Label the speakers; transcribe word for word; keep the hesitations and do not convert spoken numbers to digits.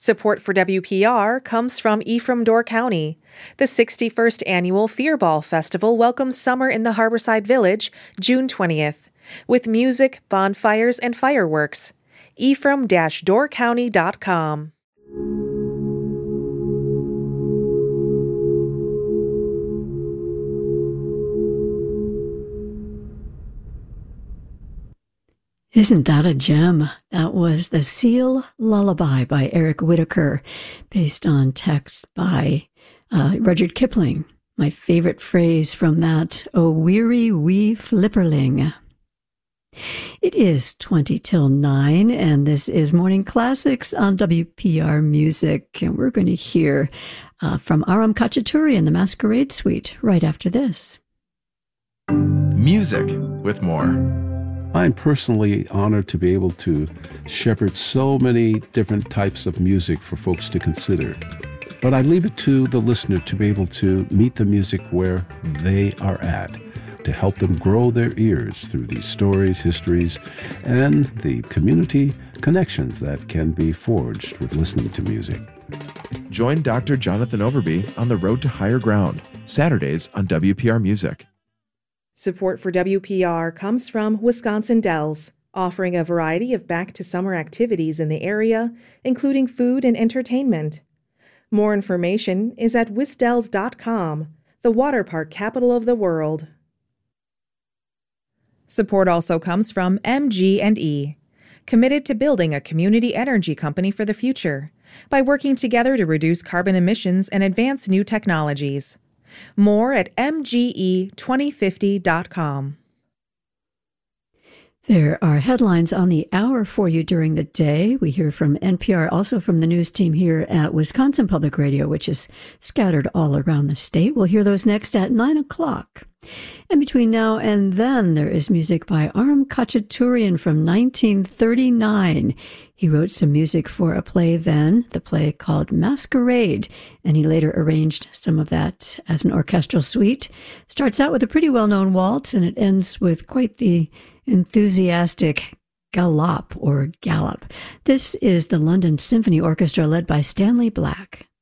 Speaker 1: Support for W P R comes from Ephraim Door County. The sixty-first Annual Fear Ball Festival welcomes summer in the Harborside Village, June twentieth, with music, bonfires, and fireworks. ephraim dash door county dot com.
Speaker 2: Isn't that a gem? That was The Seal Lullaby by Eric Whitacre, based on text by uh, Rudyard Kipling. My favorite phrase from that, "O weary wee flipperling." It is twenty till nine, and this is Morning Classics on W P R Music, and we're going to hear uh, from Aram Khachaturian, the Masquerade Suite, right after this.
Speaker 3: Music with more.
Speaker 4: I'm personally honored to be able to shepherd so many different types of music for folks to consider. But I leave it to the listener to be able to meet the music where they are at, to help them grow their ears through these stories, histories, and the community connections that can be forged with listening to music.
Speaker 3: Join Doctor Jonathan Overby on the Road to Higher Ground, Saturdays on W P R Music.
Speaker 1: Support for W P R comes from Wisconsin Dells, offering a variety of back-to-summer activities in the area, including food and entertainment. More information is at wisdells dot com, the water park capital of the world. Support also comes from M G and E, committed to building a community energy company for the future by working together to reduce carbon emissions and advance new technologies. More at m g e twenty fifty dot com.
Speaker 2: There are headlines on the hour for you during the day. We hear from N P R, also from the news team here at Wisconsin Public Radio, which is scattered all around the state. We'll hear those next at nine o'clock. And between now and then, there is music by Aram Khachaturian from nineteen thirty-nine. He wrote some music for a play then, the play called Masquerade, and he later arranged some of that as an orchestral suite. Starts out with a pretty well-known waltz, and it ends with quite the enthusiastic galop or gallop. This is the London Symphony Orchestra led by Stanley Black.